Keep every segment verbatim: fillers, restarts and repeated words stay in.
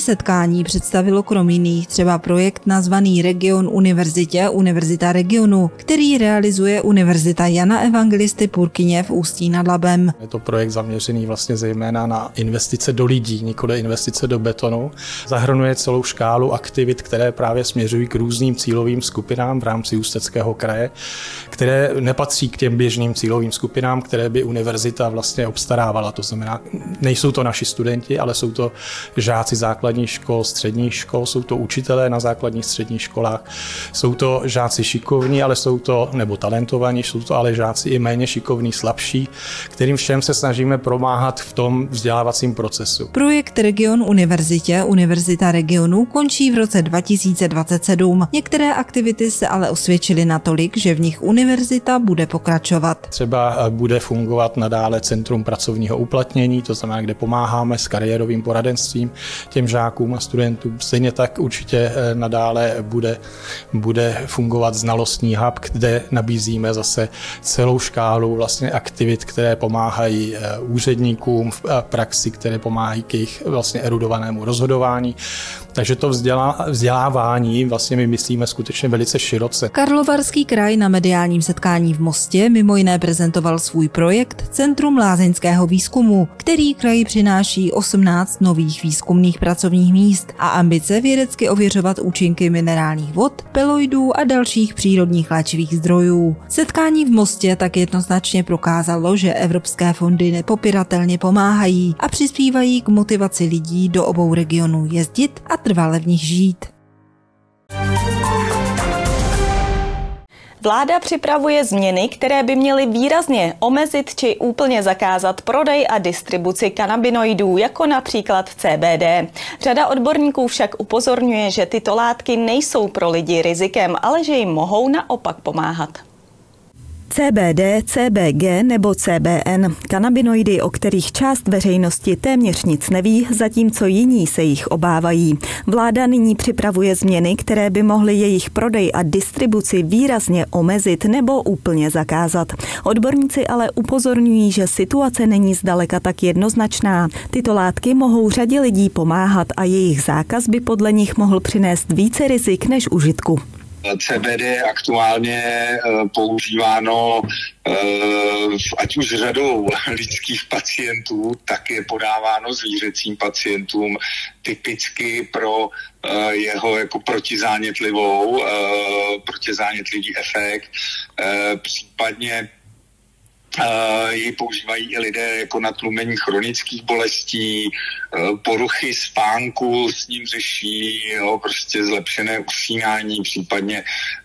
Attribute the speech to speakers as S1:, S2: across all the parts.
S1: setkání představilo krom jiných třeba projekt nazvaný Region univerzitě Univerzita regionu, který realizuje Univerzita Jana Evangelisty Purkyně v Ústí nad Labem.
S2: Je to projekt zaměřený vlastně zejména na investice do lidí, nikoli investice do betonu. Zahrnuje celou škálu aktivit, které právě směřují k různým cílovým skupinám v rámci Ústeckého kraje, které nepatří k těm běžným cílovým skupinám, které by univerzita vlastně obstarávala. To znamená, nejsou to naši studenti, ale jsou to žáci základních škol, středních škol, jsou to učitelé na základních středních školách, jsou to žáci šikovní, ale jsou to, nebo talentovaní, jsou to ale žáci i méně šikovní, slabší, kterým všem se snažíme pomáhat v tom vzdělávacím procesu.
S1: Projekt Region univerzitě Univerzita regionu končí v roce dva tisíce dvacet sedm. Některé aktivity se ale osvědčily natolik, že v nich univerzita bude pokračovat.
S2: Třeba bude fungovat nadále Centrum pracovního uplatnění, to znamená, kde pomáháme s kariérovým poradenstvím těm žákům a studentům. Stejně tak určitě nadále bude, bude fungovat znalostní hub, kde nabízíme zase celou škálu vlastně aktivit, které pomáhají úředníkům v praxi, které pomáhají k jejich vlastně erudovanému rozhodování. Takže to vzdělá, vzdělávání vlastně my myslíme skutečně velice široce.
S1: Karlovarský kraj na mediálním setkání v Mostě mimo jiné prezentoval svůj projekt Centrum lázeňského výzkumu, který kraji přináší osmnáct nových výzkumných pracovních míst a ambice vědecky ověřovat účinky minerálních vod, peloidů a dalších přírodních léčivých zdrojů. Setkání v Mostě tak jednoznačně prokázalo, že evropské fondy nepopiratelně pomáhají a přispívají k motivaci lidí do obou regionů jezdit a trvale v nich žít.
S3: Vláda připravuje změny, které by měly výrazně omezit či úplně zakázat prodej a distribuci kanabinoidů, jako například C B D. Řada odborníků však upozorňuje, že tyto látky nejsou pro lidi rizikem, ale že jim mohou naopak pomáhat.
S4: C B D, C B G nebo C B N, kanabinoidy, o kterých část veřejnosti téměř nic neví, zatímco jiní se jich obávají. Vláda nyní připravuje změny, které by mohly jejich prodej a distribuci výrazně omezit nebo úplně zakázat. Odborníci ale upozorňují, že situace není zdaleka tak jednoznačná. Tyto látky mohou řadě lidí pomáhat a jejich zákaz by podle nich mohl přinést více rizik než užitku.
S5: C B D je aktuálně používáno ať už řadou lidských pacientů, tak je podáváno zvířecím pacientům typicky pro jeho jako protizánětlivou, protizánětlivý efekt, případně ji používají i lidé jako na tlumení chronických bolestí, poruchy spánku s ním řeší, jo, prostě zlepšené usínání, případně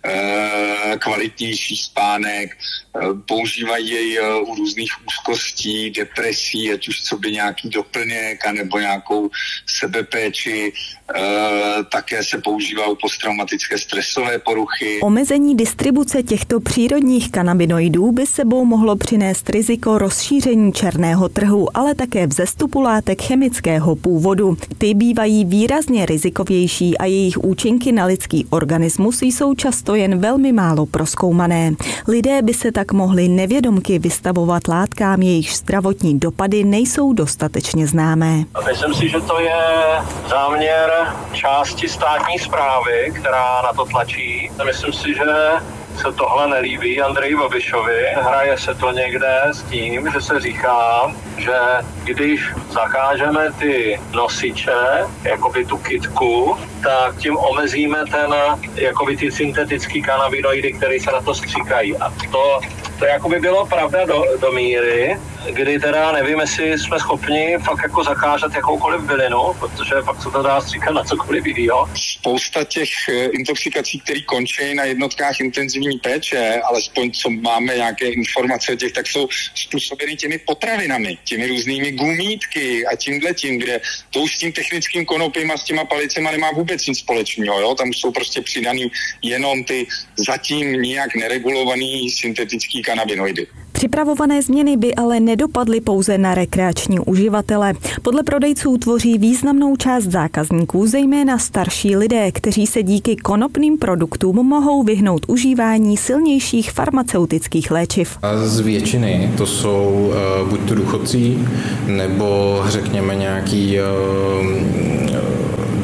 S5: kvalitnější spánek. Používají jej u různých úzkostí, depresí, ať už co by nějaký doplněk, anebo nějakou sebepéči. Také se používá u posttraumatické stresové poruchy.
S4: Omezení distribuce těchto přírodních kanabinoidů by sebou mohlo přinést riziko rozšíření černého trhu, ale také vzestupu látek chemického původu. Ty bývají výrazně rizikovější a jejich účinky na lidský organismus jsou často jen velmi málo prozkoumané. Lidé by se tak mohli nevědomky vystavovat látkám, jejichž zdravotní dopady nejsou dostatečně známé.
S6: Myslím si, že to je záměr části státní správy, která na to tlačí. Myslím si, že se tohle nelíbí Andreji Babišovi. Hraje se to někde s tím, že se říká, že když zakážeme ty nosiče, jakoby tu kytku, tak tím omezíme ten, jakoby ty syntetický kanabinoidy, které se na to stříkají. A to, to jakoby bylo pravda do, do míry, kdy teda nevím, jestli jsme schopni fakt jako zakázat jakoukoliv bylinu, protože fakt se to dá stříkat na cokoliv jiného.
S5: Spousta těch intoxikací, které končí na jednotkách intenzivní péče, alespoň co máme nějaké informace o těch, tak jsou způsobeny těmi potravinami, těmi různými gumítky a tímhletím, kde to už s tím technickým konopím a s těma palicema nemá vůbec nic společného. Jo? Tam jsou prostě přidaný jenom ty zatím nijak neregulovaný syntetický kanabinoidy.
S4: Připravované změny by ale nedopadly pouze na rekreační uživatele. Podle prodejců tvoří významnou část zákazníků, zejména starší lidé, kteří se díky konopným produktům mohou vyhnout užívání silnějších farmaceutických léčiv.
S7: Z většiny to jsou uh, buď to důchodci, nebo řekněme nějaký uh,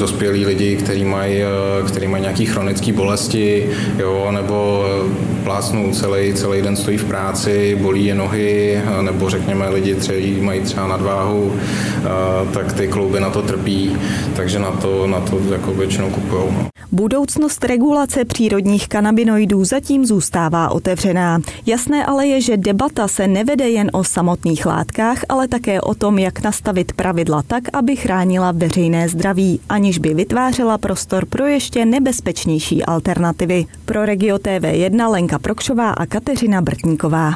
S7: dospělí lidi, kteří mají, který mají nějaké chronické bolesti, jo, nebo plácnou celý, celý den stojí v práci, bolí je nohy, nebo řekněme lidi, kteří mají třeba nadváhu, tak ty klouby na to trpí, takže na to, na to jako většinou kupujou. No.
S4: Budoucnost regulace přírodních kanabinoidů zatím zůstává otevřená. Jasné ale je, že debata se nevede jen o samotných látkách, ale také o tom, jak nastavit pravidla tak, aby chránila veřejné zdraví, aniž by vytvářela prostor pro ještě nebezpečnější alternativy. Pro Regio T V jedna Lenka Prokšová a Kateřina Brtníková.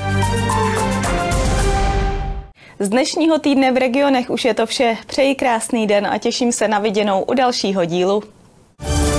S3: Z dnešního týdne v regionech už je to vše. Přeji krásný den a těším se na viděnou u dalšího dílu.